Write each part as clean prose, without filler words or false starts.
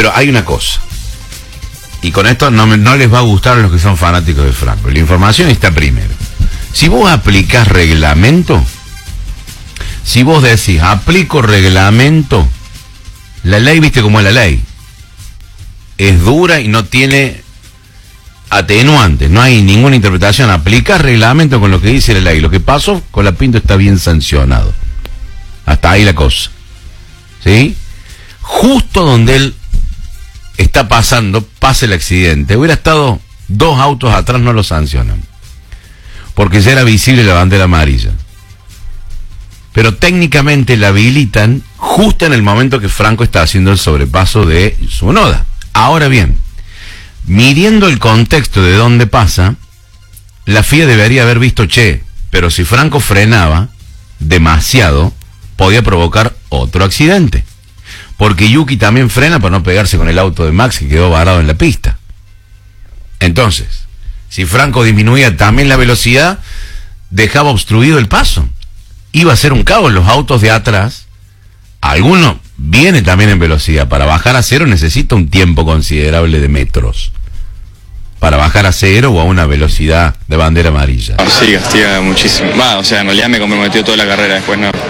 Pero hay una cosa, y con esto no les va a gustar a los que son fanáticos de Franco. La información está primero. Si vos aplicás reglamento, si vos decís, aplico reglamento, la ley, viste cómo es la ley, es dura y no tiene atenuantes, no hay ninguna interpretación. Aplicás reglamento con lo que dice la ley. Lo que pasó con la Pinto está bien sancionado. Hasta ahí la cosa. ¿Sí? Justo donde él está pasando, pasa el accidente. Hubiera estado 2 autos atrás, no lo sancionan, porque ya era visible la bandera amarilla. Pero técnicamente la habilitan justo en el momento que Franco está haciendo el sobrepaso de su noda. Ahora bien, midiendo el contexto de dónde pasa, la FIA debería haber visto, pero si Franco frenaba demasiado, podía provocar otro accidente. Porque Yuki también frena para no pegarse con el auto de Max, que quedó varado en la pista. Entonces, si Franco disminuía también la velocidad, dejaba obstruido el paso. Iba a ser un caos. Los autos de atrás, alguno viene también en velocidad. Para bajar a cero necesita un tiempo considerable de metros. Para bajar a cero o a una velocidad de bandera amarilla. Sí, castiga muchísimo. O sea, en realidad me comprometió toda la carrera, después no.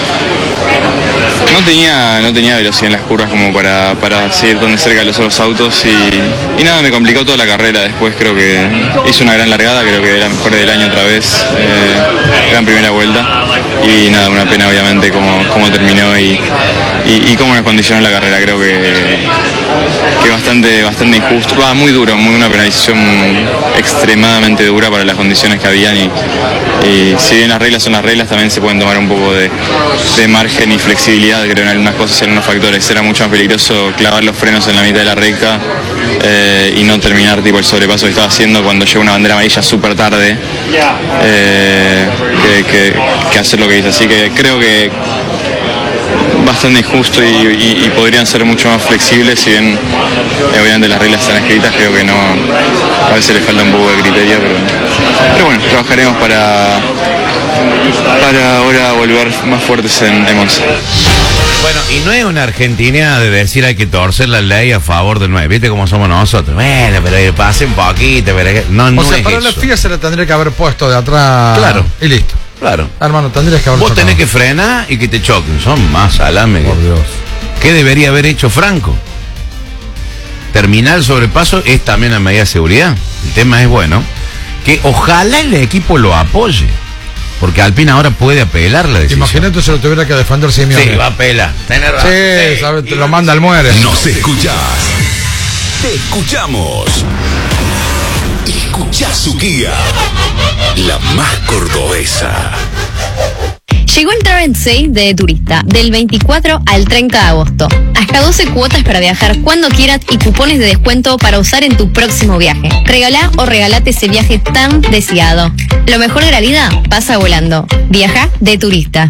No tenía velocidad en las curvas como para seguir tan de cerca de los otros autos y nada, me complicó toda la carrera. Después creo que hizo una gran largada, creo que era mejor del año otra vez, gran primera vuelta y nada, una pena obviamente cómo terminó y cómo nos condicionó la carrera. Creo que bastante injusto, muy duro, una penalización extremadamente dura para las condiciones que habían y si bien las reglas son las reglas, también se pueden tomar un poco de margen y flexibilidad, creo, en algunas cosas y en algunos factores. Era mucho más peligroso clavar los frenos en la mitad de la recta y no terminar tipo el sobrepaso que estaba haciendo cuando llegó una bandera amarilla súper tarde que hacer lo que hice. Así que creo que bastante injusto y podrían ser mucho más flexibles, si bien obviamente las reglas están escritas. Creo que no, a veces les falta un poco de criterio, pero bueno, trabajaremos para ahora volver más fuertes en Monza. Bueno, y no es una argentina de decir hay que torcer la ley a favor del 9, ¿viste cómo somos nosotros? Bueno, pero pase un poquito, pero no, o sea, es para eso. la FIA se la tendría que haber puesto de atrás. Claro. Y listo. Claro. Hermano, tendrías que haber Vos chocado. tenés que frenar y que te choquen. Son más salame. Por Dios. ¿Qué debería haber hecho Franco? Terminar el sobrepaso es también a medida de seguridad. El tema es, bueno, que ojalá el equipo lo apoye, porque Alpine ahora puede apelar la decisión. Imagínate si lo tuviera que defender Simeone. Sí, va a apelar. Sí, ¿sabes? Te lo manda al muere. Nos escuchás. Te escuchamos. Escuchá su guía. La más cordobesa. Llegó el Travel Sale de Turista, del 24 al 30 de agosto. Hasta 12 cuotas para viajar cuando quieras y cupones de descuento para usar en tu próximo viaje. Regalá o regalate ese viaje tan deseado. Lo mejor de la vida pasa volando. Viaja de Turista.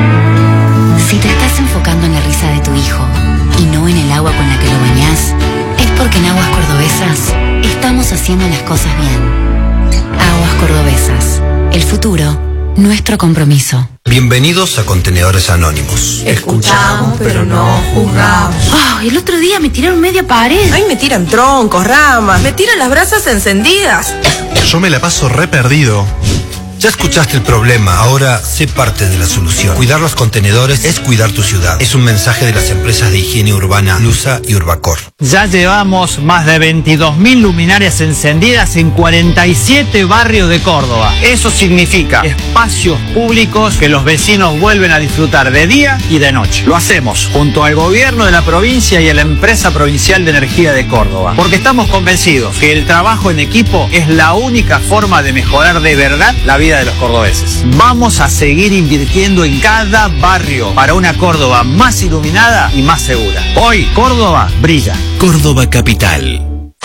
Si te estás enfocando en la risa de tu hijo y no en el agua con la que lo bañás, es porque en Aguas Cordobesas estamos haciendo las cosas bien. Aguas Cordobesas. El futuro, nuestro compromiso. Bienvenidos a Contenedores Anónimos. Escuchamos, pero no juzgamos. El otro día me tiraron media pared. Ay, me tiran troncos, ramas, me tiran las brasas encendidas. Yo me la paso re perdido. Ya escuchaste el problema, ahora sé parte de la solución. Cuidar los contenedores es cuidar tu ciudad. Es un mensaje de las empresas de higiene urbana Lusa y Urbacor. Ya llevamos más de 22.000 luminarias encendidas en 47 barrios de Córdoba. Eso significa espacios públicos que los vecinos vuelven a disfrutar de día y de noche. Lo hacemos junto al gobierno de la provincia y a la empresa provincial de energía de Córdoba. Porque estamos convencidos que el trabajo en equipo es la única forma de mejorar de verdad la vida de los cordobeses. Vamos a seguir invirtiendo en cada barrio para una Córdoba más iluminada y más segura. Hoy Córdoba brilla. Córdoba Capital.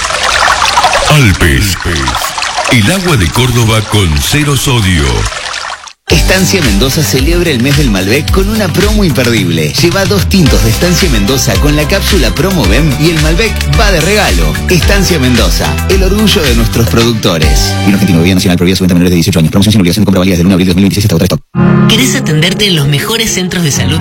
Alpes. El agua de Córdoba con 0 sodio. Estancia Mendoza celebra el mes del Malbec con una promo imperdible. Lleva 2 tintos de Estancia Mendoza con la cápsula Promo BEM y el Malbec va de regalo. Estancia Mendoza, el orgullo de nuestros productores. Un objetivo de Gobierno Nacional prohibida su venta a menores de 18 años. Promoción sin obligación de compra válida del 1 de abril de 2017 hasta agotar stock. ¿Querés atenderte en los mejores centros de salud